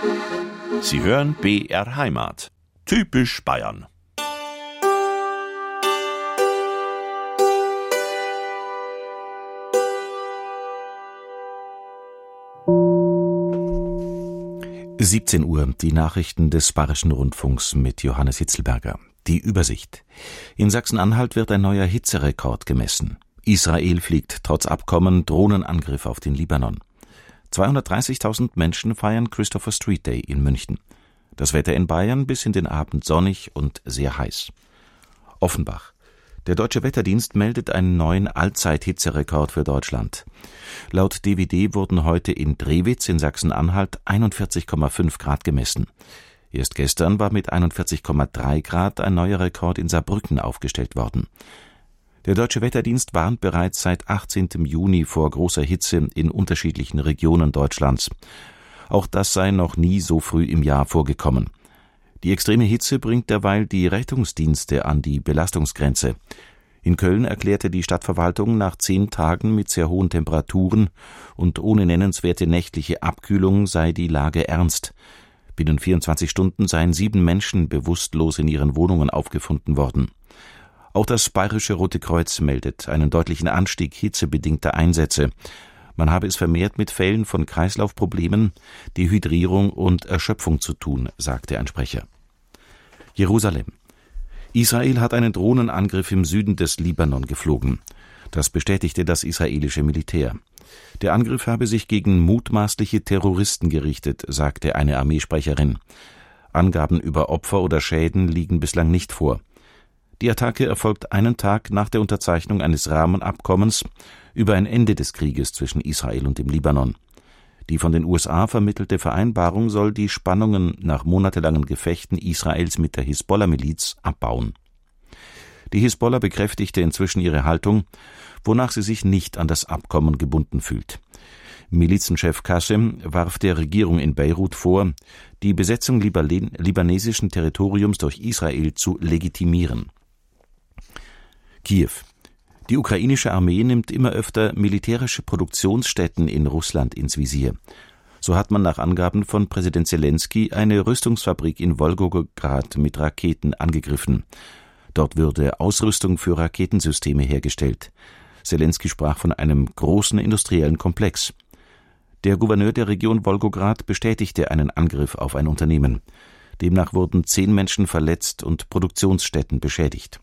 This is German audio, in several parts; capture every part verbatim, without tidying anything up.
Sie hören B R Heimat. Typisch Bayern. siebzehn Uhr, die Nachrichten des Bayerischen Rundfunks mit Johannes Hitzelberger. Die Übersicht. In Sachsen-Anhalt wird ein neuer Hitzerekord gemessen. Israel fliegt trotz Abkommen Drohnenangriff auf den Libanon. zweihundertdreißigtausend Menschen feiern Christopher Street Day in München. Das Wetter in Bayern bis in den Abend sonnig und sehr heiß. Offenbach. Der Deutsche Wetterdienst meldet einen neuen Allzeit-Hitzerekord für Deutschland. Laut D W D wurden heute in Drewitz in Sachsen-Anhalt einundvierzig Komma fünf Grad gemessen. Erst gestern war mit einundvierzig Komma drei Grad ein neuer Rekord in Saarbrücken aufgestellt worden. Der Deutsche Wetterdienst warnt bereits seit achtzehnten Juni vor großer Hitze in unterschiedlichen Regionen Deutschlands. Auch das sei noch nie so früh im Jahr vorgekommen. Die extreme Hitze bringt derweil die Rettungsdienste an die Belastungsgrenze. In Köln erklärte die Stadtverwaltung, nach zehn Tagen mit sehr hohen Temperaturen und ohne nennenswerte nächtliche Abkühlung sei die Lage ernst. Binnen vierundzwanzig Stunden seien sieben Menschen bewusstlos in ihren Wohnungen aufgefunden worden. Auch das Bayerische Rote Kreuz meldet einen deutlichen Anstieg hitzebedingter Einsätze. Man habe es vermehrt mit Fällen von Kreislaufproblemen, Dehydrierung und Erschöpfung zu tun, sagte ein Sprecher. Jerusalem. Israel hat einen Drohnenangriff im Süden des Libanon geflogen. Das bestätigte das israelische Militär. Der Angriff habe sich gegen mutmaßliche Terroristen gerichtet, sagte eine Armeesprecherin. Angaben über Opfer oder Schäden liegen bislang nicht vor. Die Attacke erfolgt einen Tag nach der Unterzeichnung eines Rahmenabkommens über ein Ende des Krieges zwischen Israel und dem Libanon. Die von den U S A vermittelte Vereinbarung soll die Spannungen nach monatelangen Gefechten Israels mit der Hisbollah-Miliz abbauen. Die Hisbollah bekräftigte inzwischen ihre Haltung, wonach sie sich nicht an das Abkommen gebunden fühlt. Milizenchef Qasem warf der Regierung in Beirut vor, die Besetzung libanesischen Territoriums durch Israel zu legitimieren. Kiew. Die ukrainische Armee nimmt immer öfter militärische Produktionsstätten in Russland ins Visier. So hat man nach Angaben von Präsident Zelensky eine Rüstungsfabrik in Wolgograd mit Raketen angegriffen. Dort würde Ausrüstung für Raketensysteme hergestellt. Zelensky sprach von einem großen industriellen Komplex. Der Gouverneur der Region Wolgograd bestätigte einen Angriff auf ein Unternehmen. Demnach wurden zehn Menschen verletzt und Produktionsstätten beschädigt.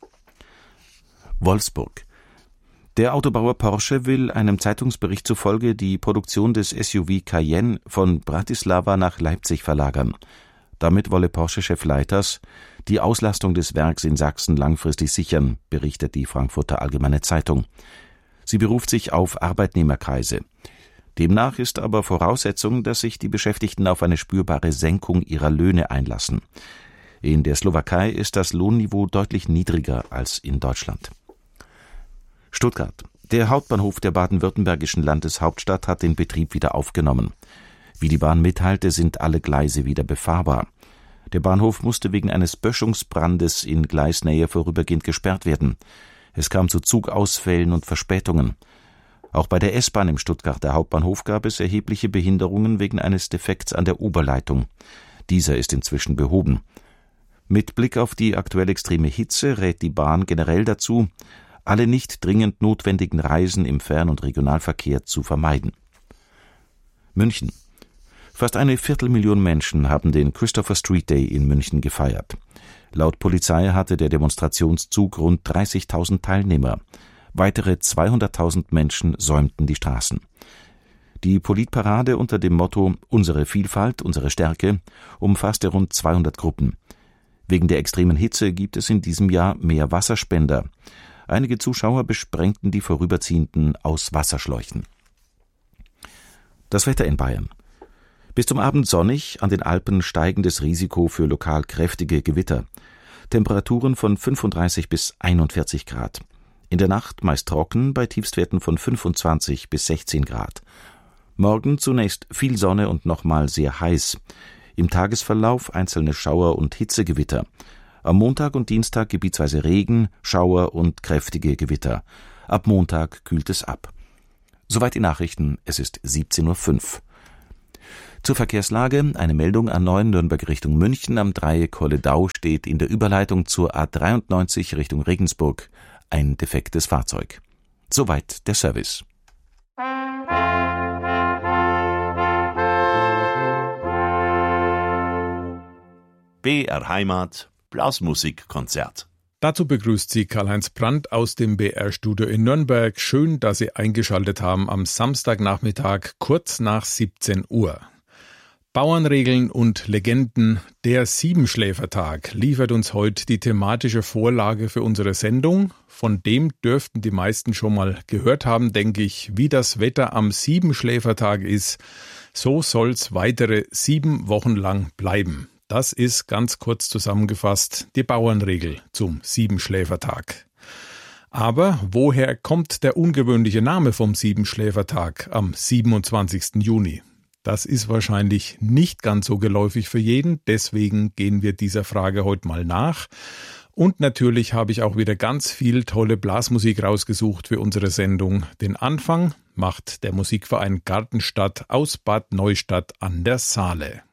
Wolfsburg. Der Autobauer Porsche will einem Zeitungsbericht zufolge die Produktion des S U V Cayenne von Bratislava nach Leipzig verlagern. Damit wolle Porsche-Chef Leiters die Auslastung des Werks in Sachsen langfristig sichern, berichtet die Frankfurter Allgemeine Zeitung. Sie beruft sich auf Arbeitnehmerkreise. Demnach ist aber Voraussetzung, dass sich die Beschäftigten auf eine spürbare Senkung ihrer Löhne einlassen. In der Slowakei ist das Lohnniveau deutlich niedriger als in Deutschland. Stuttgart. Der Hauptbahnhof der baden-württembergischen Landeshauptstadt hat den Betrieb wieder aufgenommen. Wie die Bahn mitteilte, sind alle Gleise wieder befahrbar. Der Bahnhof musste wegen eines Böschungsbrandes in Gleisnähe vorübergehend gesperrt werden. Es kam zu Zugausfällen und Verspätungen. Auch bei der S-Bahn im Stuttgarter Hauptbahnhof gab es erhebliche Behinderungen wegen eines Defekts an der Oberleitung. Dieser ist inzwischen behoben. Mit Blick auf die aktuell extreme Hitze rät die Bahn generell dazu, alle nicht dringend notwendigen Reisen im Fern- und Regionalverkehr zu vermeiden. München. Fast eine Viertelmillion Menschen haben den Christopher Street Day in München gefeiert. Laut Polizei hatte der Demonstrationszug rund dreißigtausend Teilnehmer. Weitere zweihunderttausend Menschen säumten die Straßen. Die Politparade unter dem Motto »Unsere Vielfalt, unsere Stärke« umfasste rund zweihundert Gruppen. Wegen der extremen Hitze gibt es in diesem Jahr mehr Wasserspender. Einige Zuschauer besprengten die Vorüberziehenden aus Wasserschläuchen. Das Wetter in Bayern. Bis zum Abend sonnig, an den Alpen steigendes Risiko für lokal kräftige Gewitter. Temperaturen von fünfunddreißig bis einundvierzig Grad. In der Nacht meist trocken, bei Tiefstwerten von fünfundzwanzig bis sechzehn Grad. Morgen zunächst viel Sonne und nochmal sehr heiß. Im Tagesverlauf einzelne Schauer und Hitzegewitter. Am Montag und Dienstag gebietsweise Regen, Schauer und kräftige Gewitter. Ab Montag kühlt es ab. Soweit die Nachrichten, es ist siebzehn Uhr fünf. Zur Verkehrslage eine Meldung A neun Nürnberg Richtung München am Dreieck Holledau steht in der Überleitung zur A dreiundneunzig Richtung Regensburg ein defektes Fahrzeug. Soweit der Service. B R Heimat Blasmusikkonzert. Dazu begrüßt Sie Karl-Heinz Brandt aus dem B R-Studio in Nürnberg. Schön, dass Sie eingeschaltet haben am Samstagnachmittag kurz nach siebzehn Uhr. Bauernregeln und Legenden, der Siebenschläfertag liefert uns heute die thematische Vorlage für unsere Sendung. Von dem dürften die meisten schon mal gehört haben, denke ich. Wie das Wetter am Siebenschläfertag ist, so soll's weitere sieben Wochen lang bleiben. Das ist ganz kurz zusammengefasst die Bauernregel zum Siebenschläfertag. Aber woher kommt der ungewöhnliche Name vom Siebenschläfertag am siebenundzwanzigsten Juni? Das ist wahrscheinlich nicht ganz so geläufig für jeden, deswegen gehen wir dieser Frage heute mal nach. Und natürlich habe ich auch wieder ganz viel tolle Blasmusik rausgesucht für unsere Sendung. Den Anfang macht der Musikverein Gartenstadt aus Bad Neustadt an der Saale.